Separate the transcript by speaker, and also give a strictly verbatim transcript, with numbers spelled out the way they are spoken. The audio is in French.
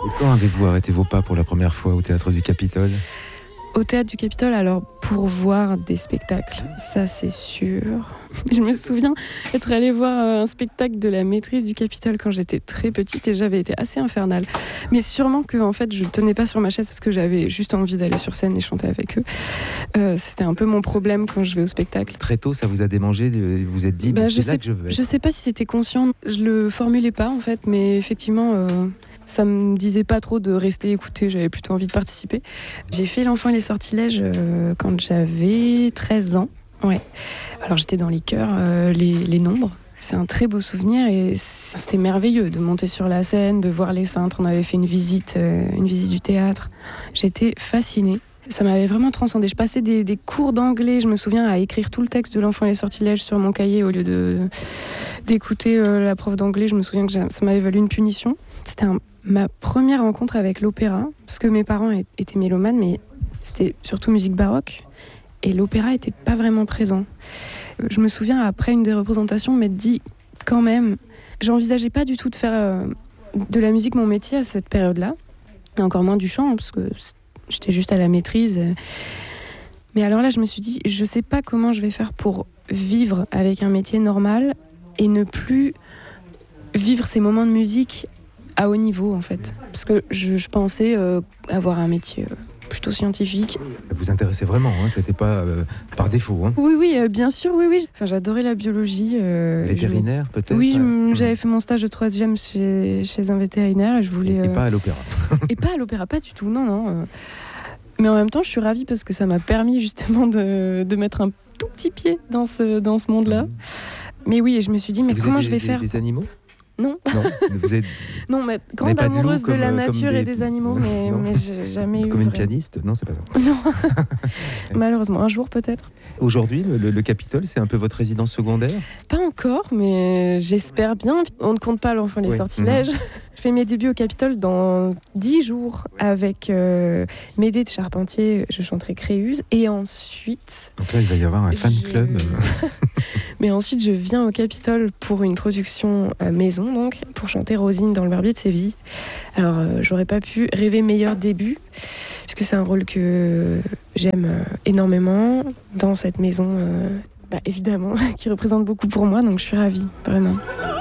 Speaker 1: Et quand avez-vous arrêté vos pas pour la première fois au Théâtre du Capitole ?
Speaker 2: Au Théâtre du Capitole, alors pour voir des spectacles, ça c'est sûr. Je me souviens être allée voir un spectacle de la Maîtrise du Capitole quand j'étais très petite et j'avais été assez infernale. Mais sûrement que en fait je tenais pas sur ma chaise parce que j'avais juste envie d'aller sur scène et chanter avec eux. Euh, c'était un peu mon problème quand je vais au spectacle.
Speaker 1: Très tôt, ça vous a démangé ? Vous vous êtes dit, bah, c'est là
Speaker 2: sais,
Speaker 1: que je veux être.
Speaker 2: Je sais pas si c'était conscient. Je le formulais pas en fait, mais effectivement. Euh, Ça me disait pas trop de rester écouter, j'avais plutôt envie de participer. J'ai fait L'Enfant et les Sortilèges euh, quand j'avais treize ans. Ouais. Alors j'étais dans les chœurs, euh, les, les nombres. C'est un très beau souvenir et c'était merveilleux de monter sur la scène, de voir les cintres. On avait fait une visite, euh, une visite du théâtre. J'étais fascinée. Ça m'avait vraiment transcendée. Je passais des, des cours d'anglais, je me souviens, à écrire tout le texte de L'Enfant et les Sortilèges sur mon cahier au lieu de, d'écouter euh, la prof d'anglais. Je me souviens que ça m'avait valu une punition. C'était un ma première rencontre avec l'opéra, parce que mes parents étaient mélomanes, mais c'était surtout musique baroque, et l'opéra n'était pas vraiment présent. Je me souviens, après une des représentations, m'être dit, quand même, j'envisageais pas du tout de faire euh, de la musique mon métier à cette période-là, et encore moins du chant, parce que j'étais juste à la maîtrise. Mais alors là, je me suis dit, je sais pas comment je vais faire pour vivre avec un métier normal, et ne plus vivre ces moments de musique à haut niveau en fait, parce que je, je pensais euh, avoir un métier euh, plutôt scientifique.
Speaker 1: Ça vous intéressait vraiment, hein, c'était pas euh, par défaut. Hein.
Speaker 2: Oui, oui, euh, bien sûr, oui, oui. Enfin, j'adorais la biologie. Euh,
Speaker 1: vétérinaire
Speaker 2: je...
Speaker 1: peut-être.
Speaker 2: Oui, je, j'avais fait mon stage de troisième chez, chez un vétérinaire et je voulais.
Speaker 1: Et, et
Speaker 2: euh...
Speaker 1: pas à l'opéra.
Speaker 2: Et pas à l'opéra, pas du tout, non, non. Euh... Mais en même temps, je suis ravie parce que ça m'a permis justement de, de mettre un tout petit pied dans ce dans ce monde-là. Mmh. Mais oui, et je me suis dit, mais
Speaker 1: vous
Speaker 2: comment
Speaker 1: des,
Speaker 2: je vais
Speaker 1: des,
Speaker 2: faire
Speaker 1: des animaux?
Speaker 2: Non.
Speaker 1: Non, vous êtes...
Speaker 2: non, mais grande amoureuse de, de la nature
Speaker 1: des...
Speaker 2: et des animaux, mais, mais j'ai jamais
Speaker 1: comme
Speaker 2: eu.
Speaker 1: Comme une
Speaker 2: vrai.
Speaker 1: pianiste? Non, c'est pas ça.
Speaker 2: Non. Malheureusement, un jour peut-être.
Speaker 1: Aujourd'hui, le, le, le Capitole, c'est un peu votre résidence secondaire?
Speaker 2: Pas encore, mais j'espère bien. On ne compte pas L'Enfant et les oui. Sortilèges. Mmh. Je fais mes débuts au Capitole dans dix jours avec euh, Médée de Charpentier. Je chanterai Créuse. Et ensuite...
Speaker 1: Donc là, il va y avoir un fan
Speaker 2: je...
Speaker 1: club.
Speaker 2: Mais ensuite, je viens au Capitole pour une production euh, maison, donc, pour chanter Rosine dans Le Barbier de Séville. Alors, euh, j'aurais pas pu rêver meilleur début, puisque c'est un rôle que j'aime euh, énormément dans cette maison, euh, bah, évidemment, qui représente beaucoup pour moi, donc je suis ravie, vraiment.